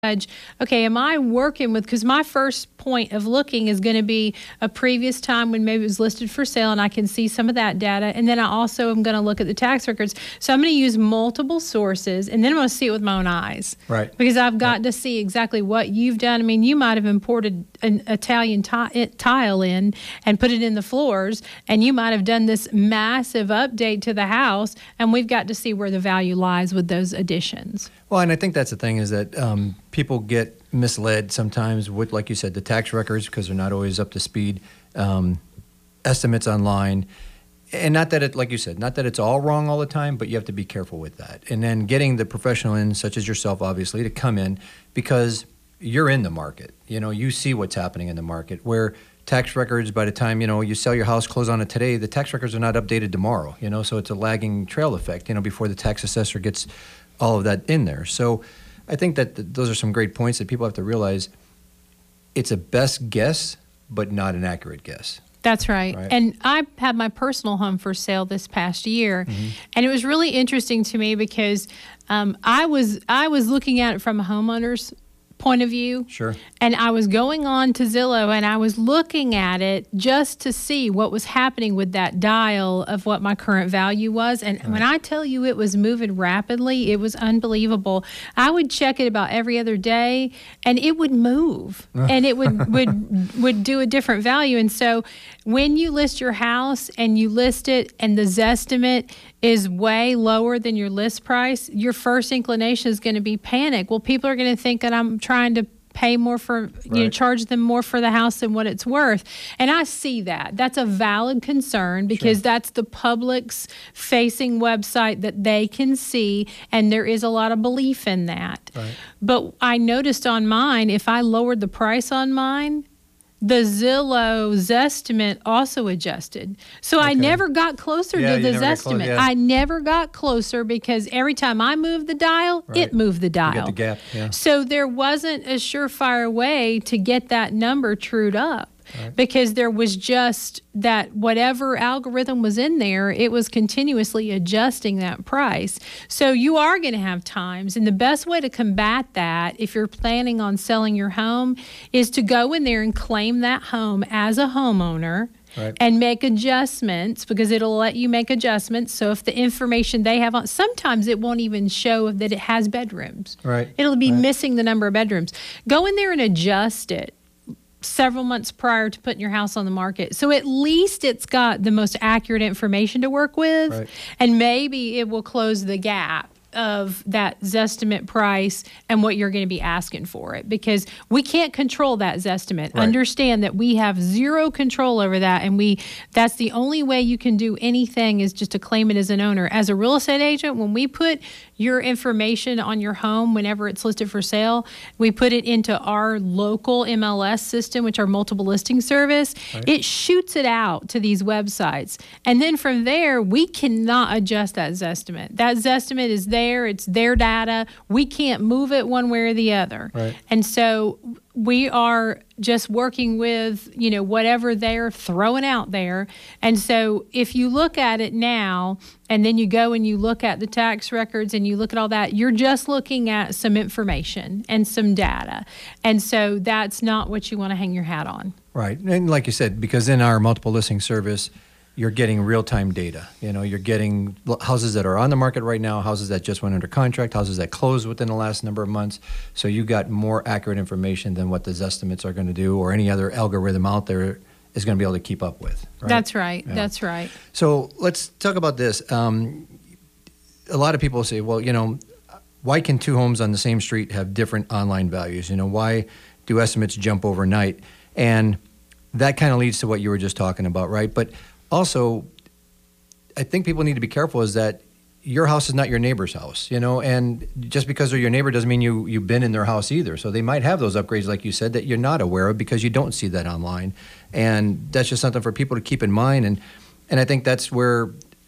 judge, okay, am I working with, because my first point of looking is going to be a previous time when maybe it was listed for sale and I can see some of that data. And then I also am going to look at the tax records. So I'm going to use multiple sources and then I'm going to see it with my own eyes. Right. Because I've got to see exactly what you've done. I mean, you might have imported an Italian tile in and put it in the floors, and you might have done this massive update to the house, and we've got to see where the value lies with those additions. Well, and I think that's the thing is that people get misled sometimes with, like you said, the tax records because they're not always up to speed, estimates online. And not that it, like you said, not that it's all wrong all the time, but you have to be careful with that. And then getting the professional in, such as yourself, obviously, to come in because you're in the market. You know, you see what's happening in the market where tax records, by the time, you know, you sell your house, close on it today, the tax records are not updated tomorrow, you know, so it's a lagging trail effect, you know, before the tax assessor gets all of that in there. So I think that those are some great points that people have to realize. It's a best guess, but not an accurate guess. That's right. And I had my personal home for sale this past year, and it was really interesting to me because I was looking at it from a homeowner's point of view. Sure. And I was going on to Zillow and I was looking at it just to see what was happening with that dial of what my current value was. And when I tell you it was moving rapidly, it was unbelievable. I would check it about every other day and it would move and it would do a different value. And so when you list your house and you list it and the Zestimate is way lower than your list price, your first inclination is going to be panic. Well, people are going to think that I'm trying to pay more for, you know, charge them more for the house than what it's worth. And I see that. That's a valid concern because that's the public's facing website that they can see, and there is a lot of belief in that. Right. But I noticed on mine, if I lowered the price on mine, the Zillow Zestimate also adjusted. So I never got closer to the Zestimate. I never got closer because every time I moved the dial, it moved the dial. You get the gap, So there wasn't a surefire way to get that number trued up. Because there was just that whatever algorithm was in there, it was continuously adjusting that price. So you are going to have times, and the best way to combat that, if you're planning on selling your home, is to go in there and claim that home as a homeowner. And make adjustments because it'll let you make adjustments. So if the information they have on, sometimes it won't even show that it has bedrooms. It'll be missing the number of bedrooms. Go in there and adjust it several months prior to putting your house on the market. So at least it's got the most accurate information to work with, and maybe it will close the gap of that Zestimate price and what you're going to be asking for it, because we can't control that Zestimate. Understand that we have zero control over that, and that's the only way you can do anything is just to claim it as an owner. As a real estate agent, when we put your information on your home whenever it's listed for sale, we put it into our local MLS system, which are multiple listing service. It shoots it out to these websites, and then from there we cannot adjust that Zestimate. That Zestimate is there. It's their data. We can't move it one way or the other. And so we are just working with, you know, whatever they're throwing out there. And so if you look at it now and then you go and you look at the tax records and you look at all that, you're just looking at some information and some data. And so that's not what you want to hang your hat on. And like you said, because in our multiple listing service, you're getting real-time data. You know, you're getting houses that are on the market right now, houses that just went under contract, houses that closed within the last number of months. So you got more accurate information than what the Zestimates are going to do or any other algorithm out there is going to be able to keep up with. That's right. That's right. So let's talk about this. A lot of people say, well, you know, why can two homes on the same street have different online values? You know, why do estimates jump overnight? And that kind of leads to what you were just talking about, right? But also, I think people need to be careful is that your house is not your neighbor's house, you know, and just because they're your neighbor doesn't mean you've been in their house either. So they might have those upgrades, like you said, that you're not aware of because you don't see that online. And that's just something for people to keep in mind. And I think that's where,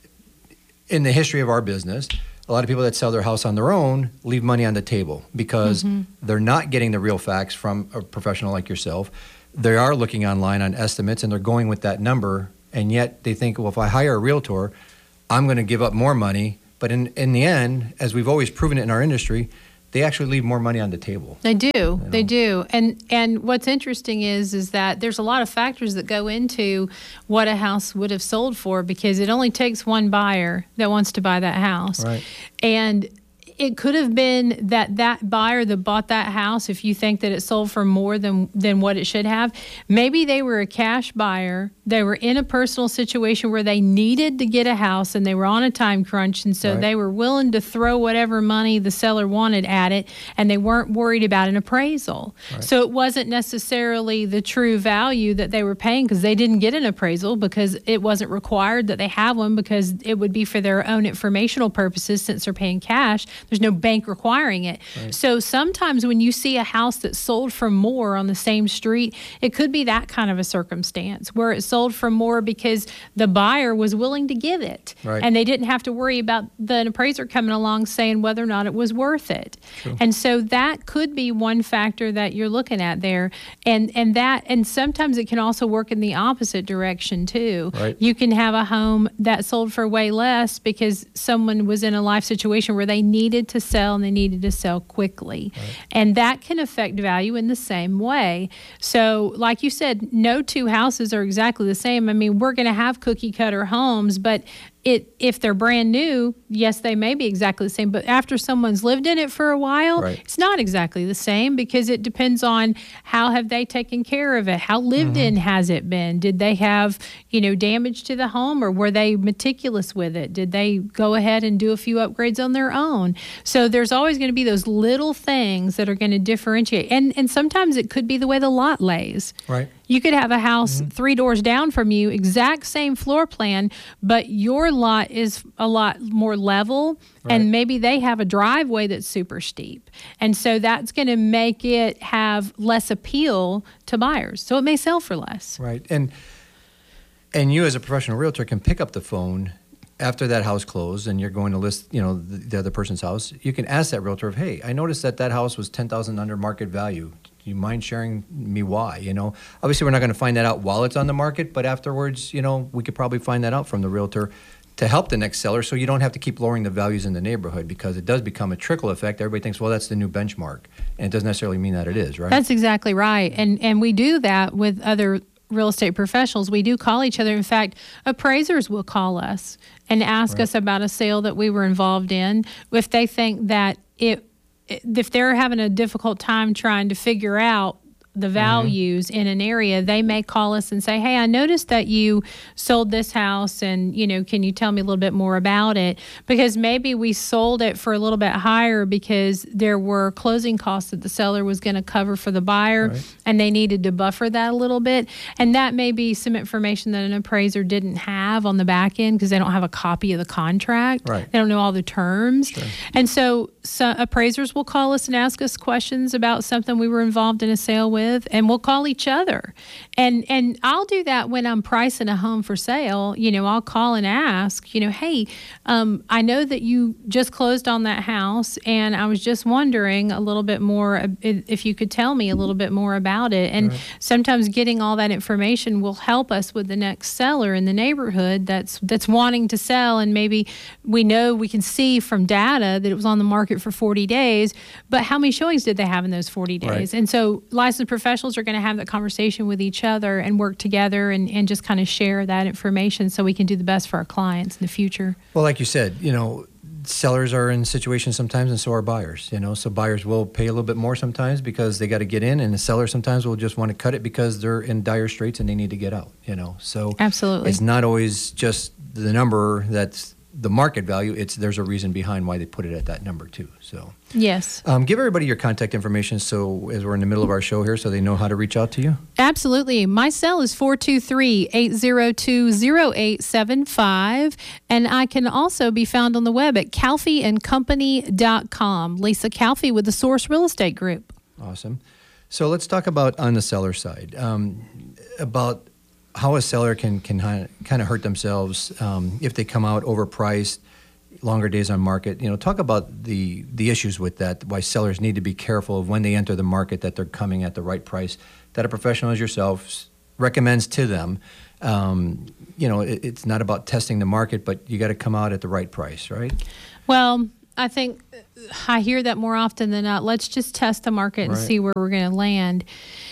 in the history of our business, a lot of people that sell their house on their own leave money on the table because they're not getting the real facts from a professional like yourself. They are looking online on estimates and they're going with that number. And yet they think, well, if I hire a realtor, I'm going to give up more money. But in the end, as we've always proven it in our industry, they actually leave more money on the table. They do. They do. And what's interesting is that there's a lot of factors that go into what a house would have sold for, because it only takes one buyer that wants to buy that house. Right. And it could have been that buyer that bought that house, if you think that it sold for more than what it should have, maybe they were a cash buyer. They were in a personal situation where they needed to get a house and they were on a time crunch. And so they were willing to throw whatever money the seller wanted at it, and they weren't worried about an appraisal. Right. So it wasn't necessarily the true value that they were paying, because they didn't get an appraisal, because it wasn't required that they have one, because it would be for their own informational purposes since they're paying cash. There's no bank requiring it. Right. So sometimes when you see a house that's sold for more on the same street, it could be that kind of a circumstance where it's sold for more because the buyer was willing to give it. Right. And they didn't have to worry about the appraiser coming along saying whether or not it was worth it. True. And so that could be one factor that you're looking at there. And sometimes it can also work in the opposite direction too. Right. You can have a home that sold for way less because someone was in a life situation where they needed to sell, and they needed to sell quickly. Right. And that can affect value in the same way. So like you said, no two houses are exactly the same. I mean, we're going to have cookie cutter homes, but if they're brand new, yes, they may be exactly the same. But after someone's lived in it for a while, it's not exactly the same, because it depends on how have they taken care of it. How lived in has it been? Did they have, damage to the home, or were they meticulous with it? Did they go ahead and do a few upgrades on their own? So there's always going to be those little things that are going to differentiate. And sometimes it could be the way the lot lays. Right. You could have a house 3 doors down from you, exact same floor plan, but your lot is a lot more level, and maybe they have a driveway that's super steep. And so that's going to make it have less appeal to buyers. So it may sell for less. Right. And you as a professional realtor can pick up the phone after that house closed and you're going to list, the other person's house. You can ask that realtor, hey, I noticed that house was $10,000 under market value. Do you mind sharing me why? Obviously we're not going to find that out while it's on the market, but afterwards, we could probably find that out from the realtor to help the next seller, so you don't have to keep lowering the values in the neighborhood, because it does become a trickle effect. Everybody thinks, well, that's the new benchmark, and it doesn't necessarily mean that it is, right? That's exactly right. And we do that with other real estate professionals. We do call each other. In fact, appraisers will call us and ask us about a sale that we were involved in if they think that if they're having a difficult time trying to figure out the values in an area, they may call us and say, hey, I noticed that you sold this house, and, can you tell me a little bit more about it? Because maybe we sold it for a little bit higher because there were closing costs that the seller was going to cover for the buyer, and they needed to buffer that a little bit. And that may be some information that an appraiser didn't have on the back end, because they don't have a copy of the contract. Right. They don't know all the terms. Sure. And so appraisers will call us and ask us questions about something we were involved in a sale with, and we'll call each other. And I'll do that when I'm pricing a home for sale. I'll call and ask, hey, I know that you just closed on that house, and I was just wondering a little bit more if you could tell me a little bit more about it. And sometimes getting all that information will help us with the next seller in the neighborhood that's wanting to sell, and maybe we can see from data that it was on the market for 40 days, but how many showings did they have in those 40 days? Right. And so licensed professionals are going to have that conversation with each other and work together and just kind of share that information so we can do the best for our clients in the future. Well, like you said, sellers are in situations sometimes, and so are buyers. So buyers will pay a little bit more sometimes because they got to get in, and the seller sometimes will just want to cut it because they're in dire straits and they need to get out. So absolutely, it's not always just the number that's the market value. There's a reason behind why they put it at that number too. So yes, give everybody your contact information, so as we're in the middle of our show here, so they know how to reach out to you. Absolutely. My cell is 423-802-0875, and I can also be found on the web at calfeeandcompany.com. Lisa Calfee with the Source Real Estate Group. Awesome. So let's talk about on the seller side, about how a seller can kind of hurt themselves if they come out overpriced, longer days on market. Talk about the issues with that, why sellers need to be careful of when they enter the market, that they're coming at the right price, that a professional as yourself recommends to them. It's not about testing the market, but you got to come out at the right price, right? Well, I think I hear that more often than not. Let's just test the market and Right. see where we're going to land.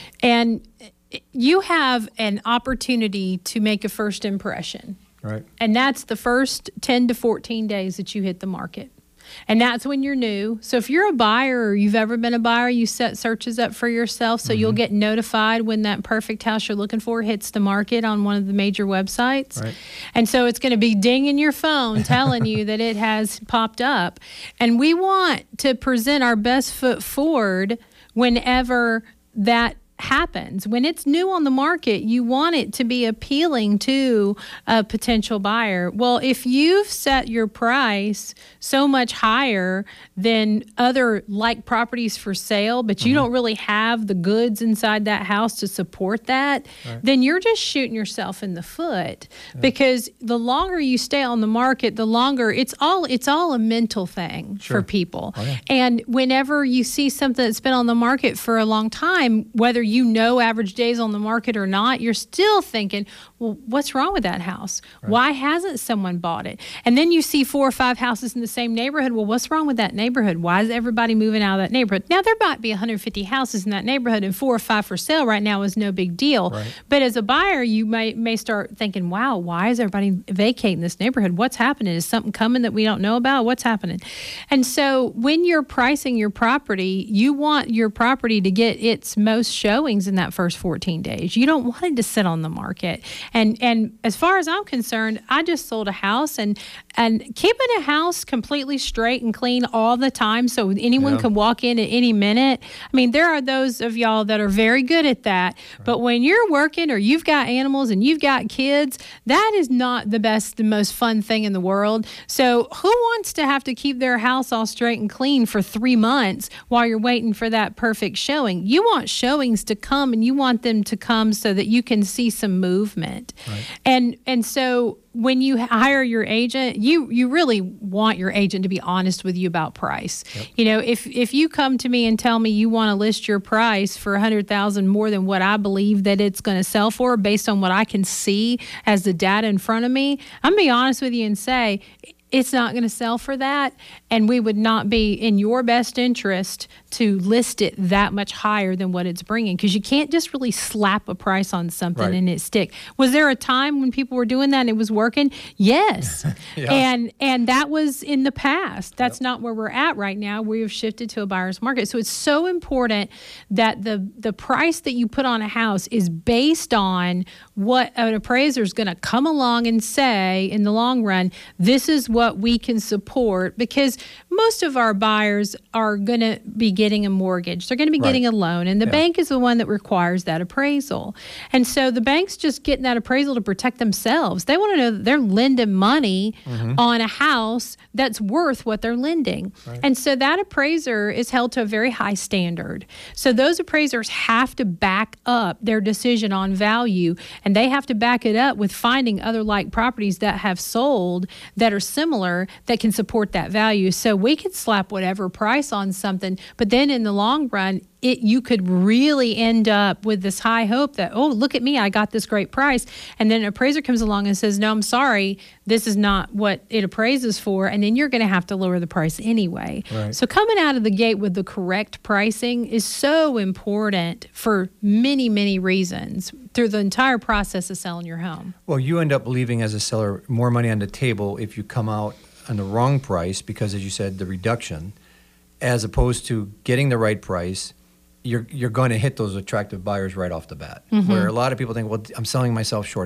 And you have an opportunity to make a first impression. Right. And that's the first 10 to 14 days that you hit the market. And that's when you're new. So if you're a buyer or you've ever been a buyer, you set searches up for yourself so you'll get notified when that perfect house you're looking for hits the market on one of the major websites. Right. And so it's going to be dinging your phone telling you that it has popped up. And we want to present our best foot forward whenever that happens. When it's new on the market, you want it to be appealing to a potential buyer. Well, if you've set your price so much higher than other like properties for sale, but you don't really have the goods inside that house to support that, then you're just shooting yourself in the foot. Because the longer you stay on the market, the longer it's all a mental thing for people. Oh, yeah. And whenever you see something that's been on the market for a long time, whether you know average days on the market or not, you're still thinking, well, what's wrong with that house? Why hasn't someone bought it? And then you see 4 or 5 houses in the same neighborhood. Well, what's wrong with that neighborhood? Why is everybody moving out of that neighborhood? Now, there might be 150 houses in that neighborhood and 4 or 5 for sale right now is no big deal. Right. But as a buyer, you may start thinking, wow, why is everybody vacating this neighborhood? What's happening? Is something coming that we don't know about? What's happening? And so when you're pricing your property, you want your property to get its most showings in that first 14 days. You don't want it to sit on the market. And as far as I'm concerned, I just sold a house and keeping a house completely straight and clean all the time so anyone can walk in at any minute. I mean, there are those of y'all that are very good at that. But when you're working or you've got animals and you've got kids, that is not the most fun thing in the world. So who wants to have to keep their house all straight and clean for 3 months while you're waiting for that perfect showing? You want showings to come and you want them to come so that you can see some movement. Right. And so when you hire your agent, you really want your agent to be honest with you about price. Yep. You know, if you come to me and tell me you want to list your price for $100,000 more than what I believe that it's going to sell for based on what I can see as the data in front of me, I'm going to be honest with you and say, it's not going to sell for that, and we would not be in your best interest to list it that much higher than what it's bringing, because you can't just really slap a price on something and it stick. Was there a time when people were doing that and it was working? Yes. And that was in the past. That's not where we're at right now. We have shifted to a buyer's market. So it's so important that the price that you put on a house is based on what an appraiser is going to come along and say in the long run, this is what we can support, because most of our buyers are going to be getting a mortgage. They're going to be getting a loan, and the bank is the one that requires that appraisal. And so the bank's just getting that appraisal to protect themselves. They want to know that they're lending money on a house that's worth what they're lending. And so that appraiser is held to a very high standard. So those appraisers have to back up their decision on value, and they have to back it up with finding other like properties that have sold that are similar that can support that value. So we could slap whatever price on something, but then in the long run, you could really end up with this high hope that, oh, look at me, I got this great price. And then an appraiser comes along and says, no, I'm sorry, this is not what it appraises for. And then you're going to have to lower the price anyway. Right. So coming out of the gate with the correct pricing is so important for many, many reasons through the entire process of selling your home. Well, you end up leaving as a seller more money on the table if you come out on the wrong price because, as you said, the reduction, as opposed to getting the right price. You're going to hit those attractive buyers right off the bat, where a lot of people think, well, I'm selling myself short.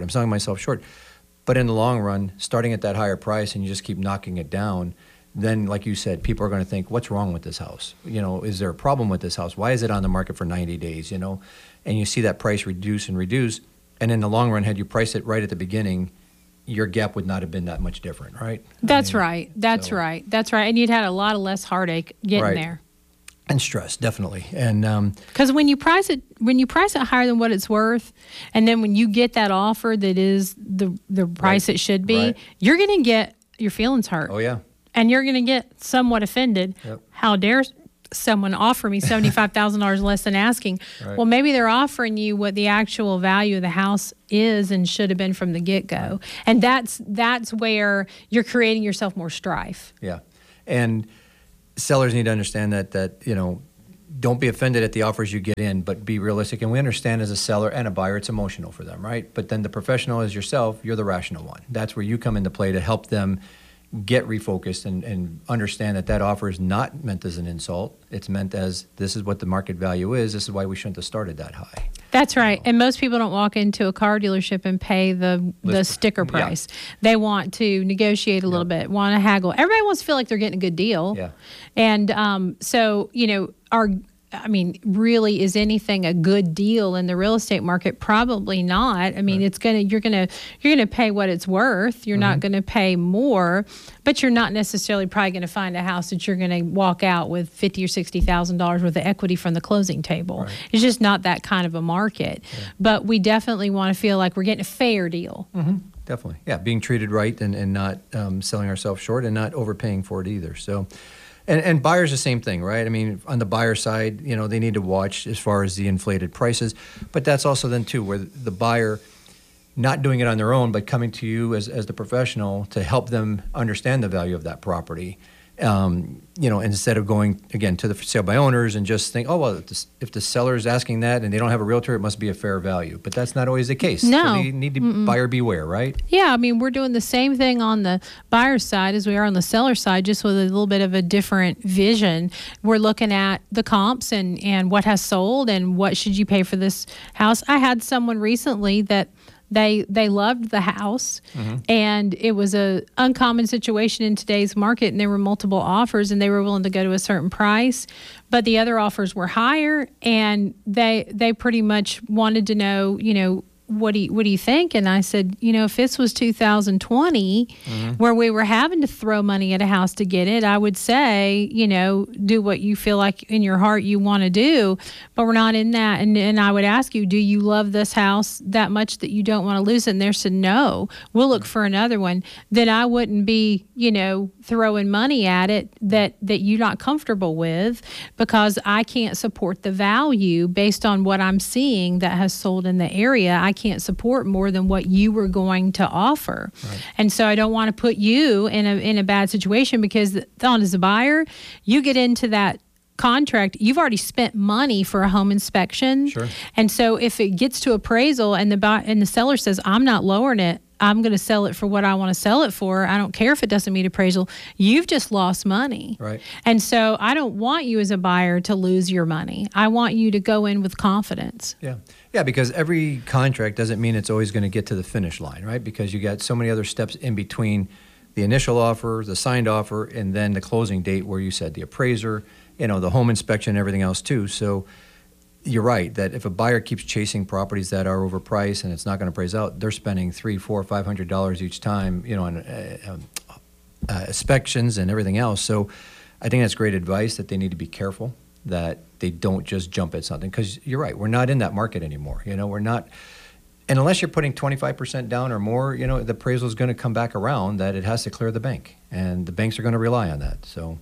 But in the long run, starting at that higher price and you just keep knocking it down, then, like you said, people are going to think, what's wrong with this house? You know, is there a problem with this house? Why is it on the market for 90 days, you know? And you see that price reduce. And in the long run, had you priced it right at the beginning, your gap would not have been that much different, right? That's right. That's right. And you'd had a lot of less heartache getting there. And stress, definitely. And because when you price it higher than what it's worth, and then when you get that offer that is the price it should be, you're going to get your feelings hurt. Oh yeah. And you're going to get somewhat offended. Yep. How dare someone offer me $75,000 less than asking? Right. Well, maybe they're offering you what the actual value of the house is and should have been from the get-go. Right. And that's where you're creating yourself more strife. Yeah. And sellers need to understand that don't be offended at the offers you get in, but be realistic. And we understand as a seller and a buyer, it's emotional for them, right? But then the professional is yourself, you're the rational one. That's where you come into play to help them get refocused and understand that offer is not meant as an insult. It's meant as, this is what the market value is. This is why we shouldn't have started that high. That's right. And most people don't walk into a car dealership and pay the sticker price. Yeah. They want to negotiate a little bit, want to haggle. Everybody wants to feel like they're getting a good deal. Yeah. And so, really, is anything a good deal in the real estate market? Probably not. I mean, right. You're gonna pay what it's worth. You're not gonna pay more, but you're not necessarily probably gonna find a house that you're gonna walk out with $50,000 or $60,000 worth of equity from the closing table. Right. It's just not that kind of a market. Yeah. But we definitely want to feel like we're getting a fair deal. Mm-hmm. Definitely, yeah. Being treated right and not selling ourselves short and not overpaying for it either. So. And buyers, the same thing, right? I mean, on the buyer side, they need to watch as far as the inflated prices. But that's also then, too, where the buyer not doing it on their own, but coming to you as the professional to help them understand the value of that property. Instead of going, again, to the sale by owners and just think, oh, well, if the seller is asking that and they don't have a realtor, it must be a fair value. But that's not always the case. No. So they need to buyer beware, right? Yeah, I mean, we're doing the same thing on the buyer side as we are on the seller side, just with a little bit of a different vision. We're looking at the comps and what has sold and what should you pay for this house. I had someone recently that They loved the house, and it was a uncommon situation in today's market, and there were multiple offers, and they were willing to go to a certain price, but the other offers were higher, and they pretty much wanted to know, what do you think? And I said, if this was 2020, where we were having to throw money at a house to get it, I would say, do what you feel like in your heart you want to do, but we're not in that. And I would ask you, do you love this house that much that you don't want to lose it? And they said, no, we'll look for another one. Then I wouldn't be, throwing money at it that you're not comfortable with, because I can't support the value based on what I'm seeing that has sold in the area. I can't support more than what you were going to offer. Right. And so I don't want to put you in a bad situation, because as a buyer, you get into that contract, you've already spent money for a home inspection. Sure. And so if it gets to appraisal and the seller says, I'm not lowering it, I'm going to sell it for what I want to sell it for, I don't care if it doesn't meet appraisal, you've just lost money. Right. And so I don't want you as a buyer to lose your money. I want you to go in with confidence. Yeah. Yeah, because every contract doesn't mean it's always going to get to the finish line, right? Because you got so many other steps in between the initial offer, the signed offer, and then the closing date where you said the appraiser, the home inspection and everything else too. So you're right that if a buyer keeps chasing properties that are overpriced and it's not going to appraise out, they're spending $300, $400, $500 each time, on inspections and everything else. So I think that's great advice, that they need to be careful that they don't just jump at something, because you're right, we're not in that market anymore. We're not, and unless you're putting 25% down or more, the appraisal is going to come back around that it has to clear the bank, and the banks are going to rely on that. So.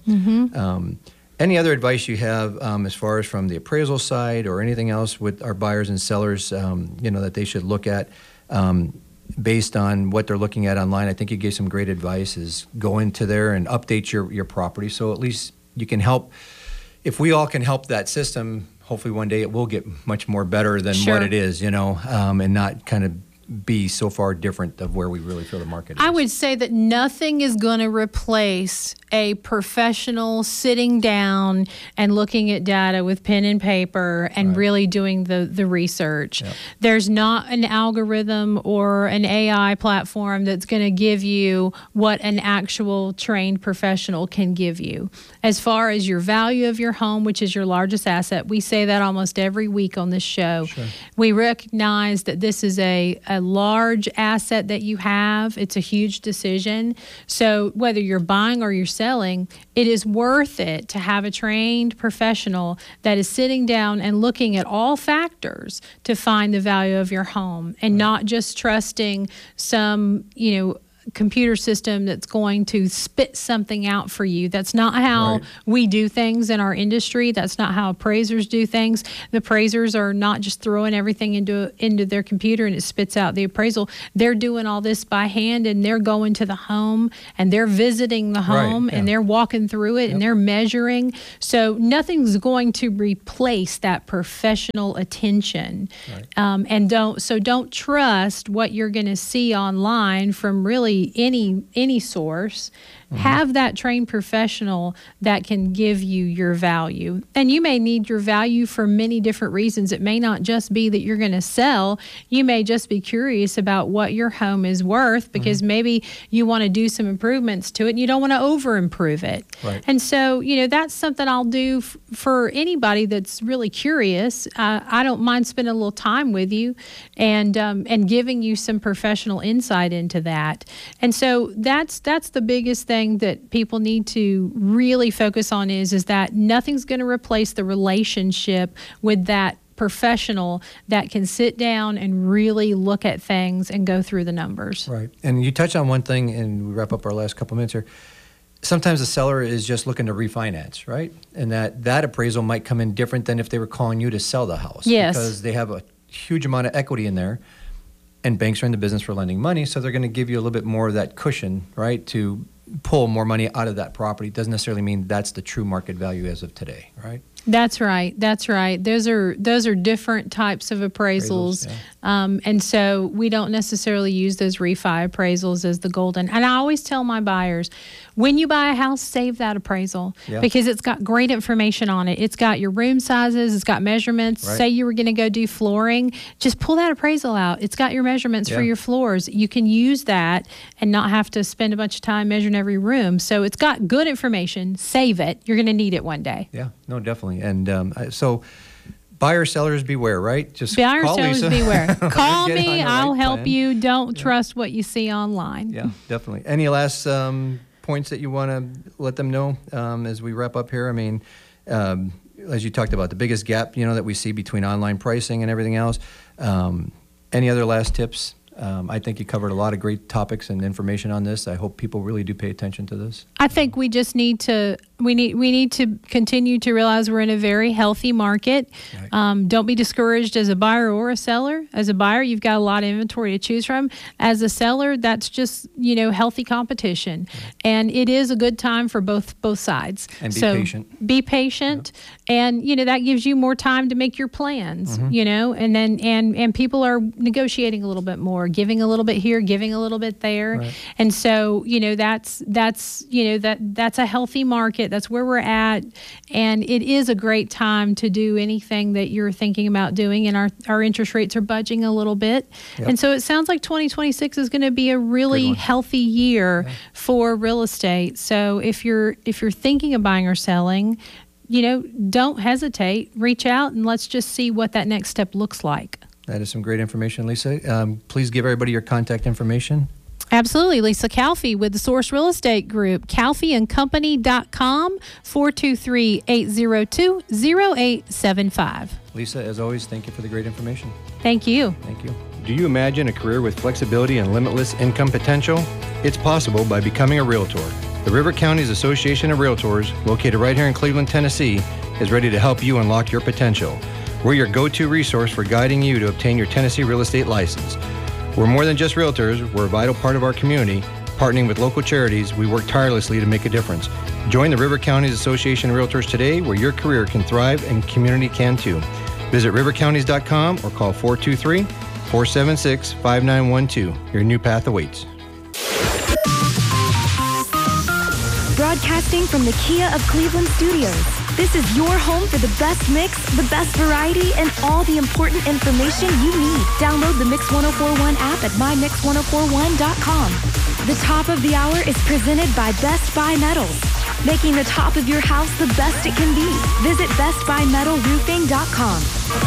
Any other advice you have as far as from the appraisal side or anything else with our buyers and sellers, that they should look at based on what they're looking at online? I think you gave some great advice, is go into there and update your property, so at least you can help. If we all can help that system, hopefully one day it will get much more better than what it is, and not kind of be so far different of where we really feel the market is. I would say that nothing is going to replace a professional sitting down and looking at data with pen and paper and really doing the research. Yep. There's not an algorithm or an AI platform that's going to give you what an actual trained professional can give you. As far as your value of your home, which is your largest asset, we say that almost every week on this show. Sure. We recognize that this is a large asset that you have. It's a huge decision. So whether you're buying or you're selling, it is worth it to have a trained professional that is sitting down and looking at all factors to find the value of your home, and not just trusting some, computer system that's going to spit something out for you. That's not how we do things in our industry. That's not how appraisers do things. The appraisers are not just throwing everything into their computer and it spits out the appraisal. They're doing all this by hand, and they're going to the home and they're visiting the home and they're walking through it and they're measuring. So nothing's going to replace that professional attention. And don't trust what you're going to see online from really any source. Have that trained professional that can give you your value. And you may need your value for many different reasons. It may not just be that you're going to sell. You may just be curious about what your home is worth, because maybe you want to do some improvements to it and you don't want to over improve it. And so, that's something I'll do for anybody that's really curious. I don't mind spending a little time with you and giving you some professional insight into that. And so that's the biggest thing that people need to really focus on is that nothing's going to replace the relationship with that professional that can sit down and really look at things and go through the numbers. Right. And you touch on one thing, and we wrap up our last couple minutes here. Sometimes the seller is just looking to refinance, right? And that appraisal might come in different than if they were calling you to sell the house. Yes. Because they have a huge amount of equity in there, and banks are in the business for lending money, so they're going to give you a little bit more of that cushion, right, to pull more money out of that property. Doesn't necessarily mean that's the true market value as of today, right? That's right. Those are different types of appraisals. And so we don't necessarily use those refi appraisals as the golden. And I always tell my buyers, when you buy a house, save that appraisal because it's got great information on it. It's got your room sizes. It's got measurements. Say you were going to go do flooring. Just pull that appraisal out. It's got your measurements for your floors. You can use that and not have to spend a bunch of time measuring every room. So it's got good information. Save it. You're going to need it one day. Yeah, no, definitely. And so buyers, sellers, beware, right? Just buyers, call sellers, Lisa. beware. Call me. I'll help you. Don't trust what you see online. Yeah, definitely. Any last points that you want to let them know as we wrap up here? I mean, as you talked about, the biggest gap, that we see between online pricing and everything else. Any other last tips? I think you covered a lot of great topics and information on this. I hope people really do pay attention to this. I think we just need to we need to continue to realize we're in a very healthy market. Don't be discouraged as a buyer or a seller. As a buyer, you've got a lot of inventory to choose from. As a seller, that's just healthy competition, and it is a good time for both sides. And be patient. Be patient, and that gives you more time to make your plans. And then and people are negotiating a little bit more, giving a little bit here, giving a little bit there, and so that's a healthy market. That's where we're at, and it is a great time to do anything that you're thinking about doing. And our interest rates are budging a little bit, and so it sounds like 2026 is going to be a really healthy year for real estate. So if you're thinking of buying or selling, don't hesitate. Reach out and let's just see what that next step looks like. That is some great information, Lisa. Please give everybody your contact information. Absolutely. Lisa Calfee with the Source Real Estate Group, calfeeandcompany.com, 423-802-0875. Lisa, as always, thank you for the great information. Thank you. Thank you. Do you imagine a career with flexibility and limitless income potential? It's possible by becoming a Realtor. The River Counties Association of Realtors, located right here in Cleveland, Tennessee, is ready to help you unlock your potential. We're your go-to resource for guiding you to obtain your Tennessee real estate license. We're more than just realtors. We're a vital part of our community. Partnering with local charities, we work tirelessly to make a difference. Join the River Counties Association of Realtors today, where your career can thrive and community can too. Visit rivercounties.com or call 423-476-5912. Your new path awaits. Broadcasting from the Kia of Cleveland studios, this is your home for the best mix, the best variety, and all the important information you need. Download the Mix 1041 app at mymix1041.com. The top of the hour is presented by Best Buy Metals, making the top of your house the best it can be. Visit bestbuymetalroofing.com.